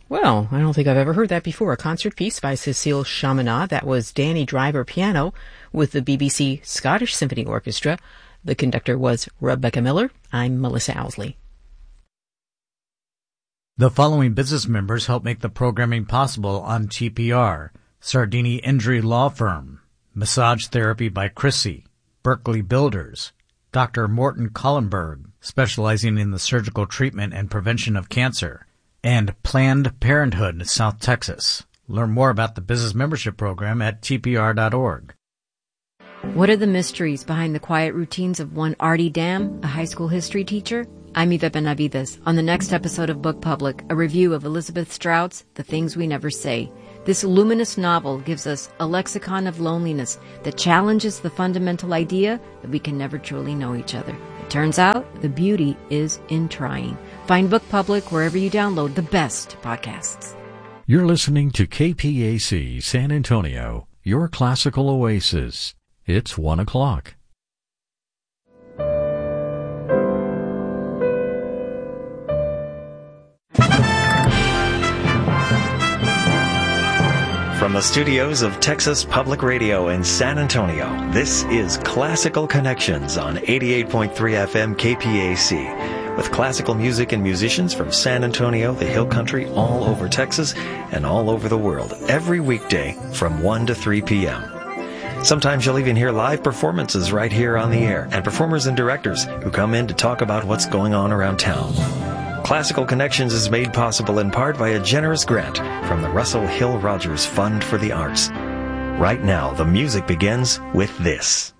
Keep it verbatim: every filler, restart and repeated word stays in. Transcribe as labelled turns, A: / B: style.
A: Well, I don't think I've ever heard that before. A concert piece by Cecile Chaminade. That was Danny Driver piano with the B B C Scottish Symphony Orchestra. The conductor was Rebecca Miller. I'm Melissa Owsley.
B: The following business members help make the programming possible on T P R. Sardini Injury Law Firm, Massage Therapy by Chrissy, Berkeley Builders, Doctor Morton Collenberg, specializing in the surgical treatment and prevention of cancer, and Planned Parenthood, South Texas. Learn more about the business membership program at T P R dot org.
C: What are the mysteries behind the quiet routines of one Artie Dam, a high school history teacher? I'm Yvette Benavides. On the next episode of Book Public, a review of Elizabeth Strout's The Things We Never Say. This luminous novel gives us a lexicon of loneliness that challenges the fundamental idea that we can never truly know each other. It turns out the beauty is in trying. Find Book Public wherever you download the best podcasts.
D: You're listening to K P A C San Antonio, your classical oasis. It's one o'clock.
E: From the studios of Texas Public Radio in San Antonio, this is Classical Connections on eighty-eight point three F M K P A C, with classical music and musicians from San Antonio, the Hill Country, all over Texas, and all over the world, every weekday from one to three p.m. Sometimes you'll even hear live performances right here on the air, and performers and directors who come in to talk about what's going on around town. Classical Connections is made possible in part by a generous grant from the Russell Hill Rogers Fund for the Arts. Right now, the music begins with this.